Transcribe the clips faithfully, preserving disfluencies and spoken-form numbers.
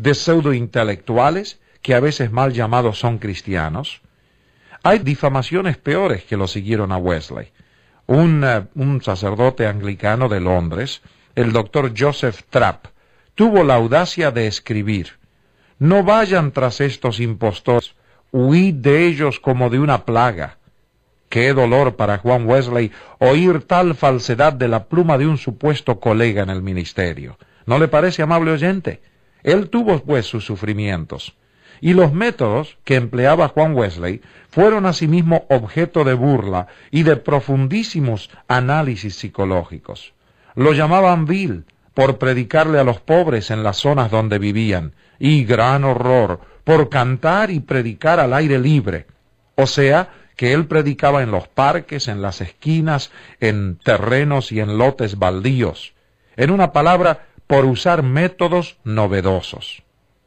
de pseudointelectuales que a veces mal llamados son cristianos. Hay difamaciones peores que lo siguieron a Wesley. Un, uh, un sacerdote anglicano de Londres, el doctor Joseph Trapp, tuvo la audacia de escribir: «No vayan tras estos impostores, huid de ellos como de una plaga». Qué dolor para Juan Wesley oír tal falsedad de la pluma de un supuesto colega en el ministerio. ¿No le parece, amable oyente? Él tuvo, pues, sus sufrimientos. Y los métodos que empleaba Juan Wesley fueron asimismo objeto de burla y de profundísimos análisis psicológicos. Lo llamaban vil por predicarle a los pobres en las zonas donde vivían, y gran horror por cantar y predicar al aire libre, o sea, que él predicaba en los parques, en las esquinas, en terrenos y en lotes baldíos. En una palabra, por usar métodos novedosos.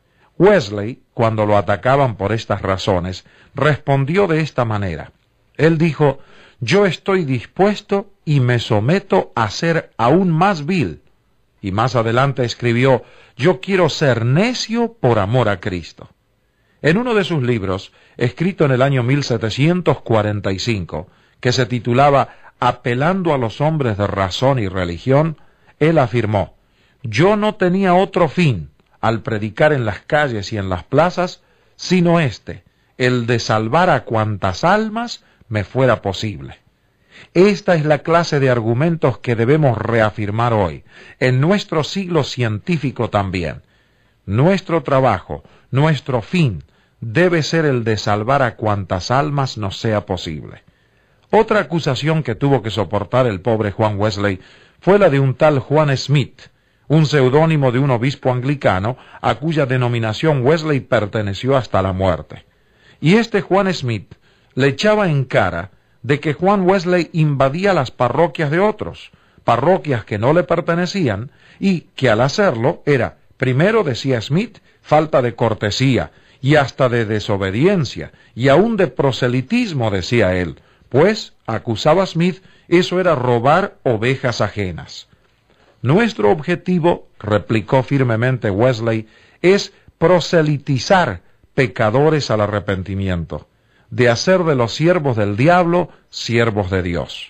Wesley, cuando lo atacaban por estas razones, respondió de esta manera. Él dijo: «Yo estoy dispuesto y me someto a ser aún más vil». Y más adelante escribió: «Yo quiero ser necio por amor a Cristo». En uno de sus libros, escrito en el año mil setecientos cuarenta y cinco, que se titulaba «Apelando a los hombres de razón y religión», él afirmó: «Yo no tenía otro fin al predicar en las calles y en las plazas, sino este, el de salvar a cuantas almas me fuera posible». Esta es la clase de argumentos que debemos reafirmar hoy, en nuestro siglo científico también. Nuestro trabajo, nuestro fin, debe ser el de salvar a cuantas almas nos sea posible. Otra acusación que tuvo que soportar el pobre Juan Wesley fue la de un tal Juan Smith, un seudónimo de un obispo anglicano a cuya denominación Wesley perteneció hasta la muerte. Y este Juan Smith le echaba en cara de que Juan Wesley invadía las parroquias de otros, parroquias que no le pertenecían, y que al hacerlo era, primero, decía Smith, falta de cortesía, y hasta de desobediencia, y aún de proselitismo, decía él, pues, acusaba Smith, eso era robar ovejas ajenas. Nuestro objetivo, replicó firmemente Wesley, es proselitizar pecadores al arrepentimiento, de hacer de los siervos del diablo siervos de Dios.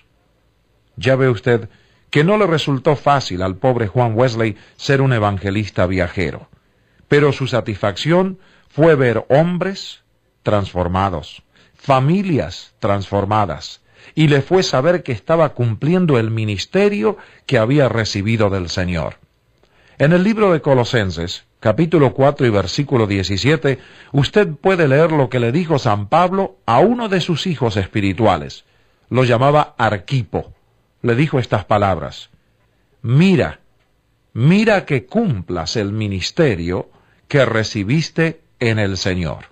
Ya ve usted que no le resultó fácil al pobre Juan Wesley ser un evangelista viajero, pero su satisfacción fue ver hombres transformados, familias transformadas, y le fue saber que estaba cumpliendo el ministerio que había recibido del Señor. En el libro de Colosenses, capítulo cuatro y versículo diecisiete, usted puede leer lo que le dijo San Pablo a uno de sus hijos espirituales. Lo llamaba Arquipo. Le dijo estas palabras: «Mira, mira que cumplas el ministerio que recibiste en el Señor».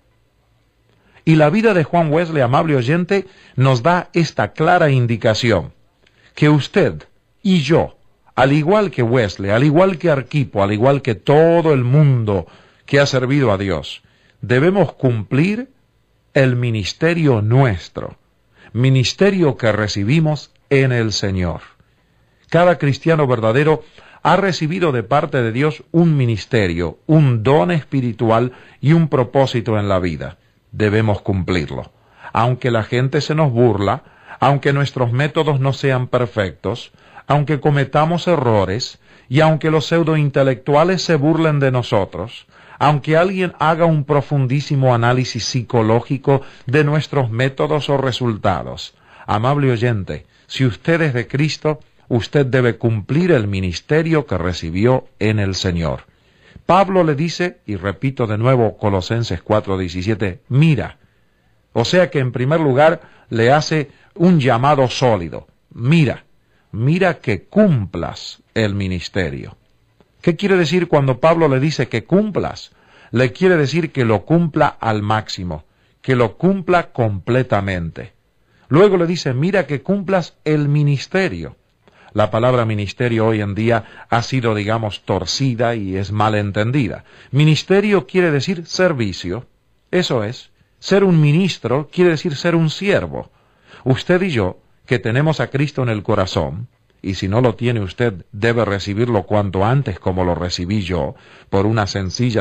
Y la vida de Juan Wesley, amable oyente, nos da esta clara indicación, que usted y yo, al igual que Wesley, al igual que Arquipo, al igual que todo el mundo que ha servido a Dios, debemos cumplir el ministerio nuestro, ministerio que recibimos en el Señor. Cada cristiano verdadero ha recibido de parte de Dios un ministerio, un don espiritual y un propósito en la vida. Debemos cumplirlo. Aunque la gente se nos burla, aunque nuestros métodos no sean perfectos, aunque cometamos errores, y aunque los pseudointelectuales se burlen de nosotros, aunque alguien haga un profundísimo análisis psicológico de nuestros métodos o resultados, amable oyente, si usted es de Cristo, usted debe cumplir el ministerio que recibió en el Señor. Pablo le dice, y repito de nuevo Colosenses cuatro diecisiete, mira. O sea que en primer lugar le hace un llamado sólido. Mira, mira que cumplas el ministerio. ¿Qué quiere decir cuando Pablo le dice que cumplas? Le quiere decir que lo cumpla al máximo, que lo cumpla completamente. Luego le dice, mira que cumplas el ministerio. La palabra ministerio hoy en día ha sido, digamos, torcida y es mal entendida. Ministerio quiere decir servicio. Eso es. Ser un ministro quiere decir ser un siervo. Usted y yo, que tenemos a Cristo en el corazón, y si no lo tiene usted, debe recibirlo cuanto antes como lo recibí yo, por una sencilla